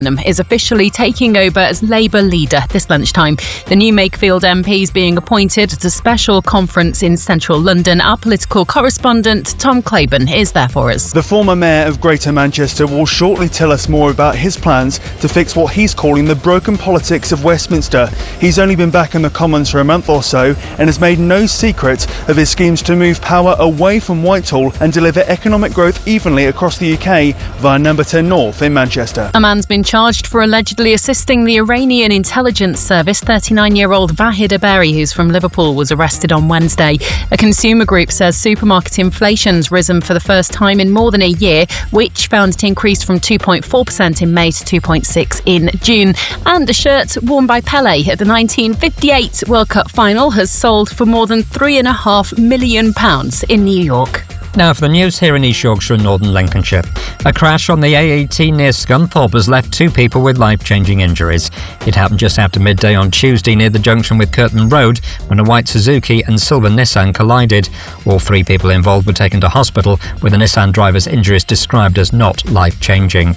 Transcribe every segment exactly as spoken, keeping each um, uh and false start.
is officially taking over as Labour leader this lunchtime. The new Makefield M P is being appointed at a special conference in central London. Our political correspondent Tom Claiborne is there for us. The former mayor of Greater Manchester will shortly tell us more about his plans to fix what he's calling the broken politics of Westminster. He's only been back in the Commons for a month or so and has made no secret of his schemes to move power away from Whitehall and deliver economic growth evenly across the U K via Number ten North in Manchester. A man's been charged for allegedly assisting the Iranian intelligence service. thirty-nine-year-old Vahid Aberi, who's from Liverpool, was arrested on Wednesday. A consumer group says supermarket inflation's risen for the first time in more than a year, which found it increased from two point four percent in May to two point six percent in June. And a shirt worn by Pelé at the nineteen fifty-eight World Cup final has sold for more than three and a half million pounds in New York. Now for the news here in East Yorkshire and Northern Lincolnshire. A crash on the A eighteen near Scunthorpe has left two people with life-changing injuries. It happened just after midday on Tuesday near the junction with Curtin Road when a white Suzuki and silver Nissan collided. All three people involved were taken to hospital, with the Nissan driver's injuries described as not life-changing.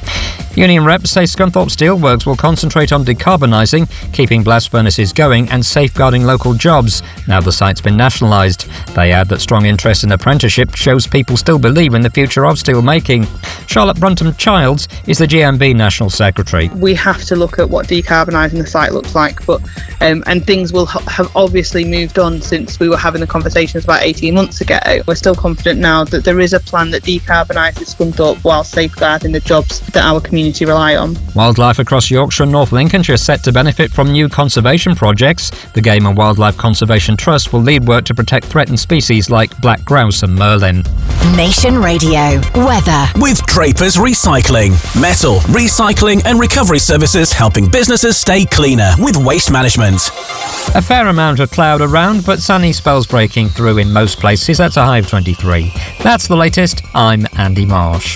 Union reps say Scunthorpe Steelworks will concentrate on decarbonising, keeping blast furnaces going and safeguarding local jobs now the site's been nationalised. They add that strong interest in apprenticeship shows people still believe in the future of steel making. Charlotte Brunton-Childs is the G M B National Secretary. We have to look at what decarbonising the site looks like, but um, and things will ha- have obviously moved on since we were having the conversations about eighteen months ago. We're still confident now that there is a plan that decarbonises Scunthorpe while safeguarding the jobs that our community rely on. Wildlife across Yorkshire and North Lincolnshire is set to benefit from new conservation projects. The Game and Wildlife Conservation Trust will lead work to protect threatened species like black grouse and merlin. Nation Radio weather with Drapers Recycling, metal recycling and recovery services, helping businesses stay cleaner with waste management. A fair amount of cloud around, but sunny spells breaking through in most places. That's a high of twenty-three. That's the latest. I'm Andy Marsh.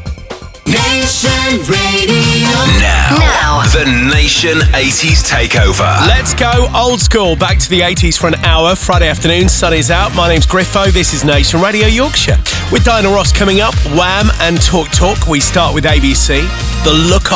Nation Radio. Now, now. The Nation eighties Takeover. Let's go old school, back to the eighties for an hour. Friday afternoon, sun is out. My name's Griffo. This is Nation Radio Yorkshire. With Diana Ross coming up, Wham and Talk Talk. We start with A B C. The Look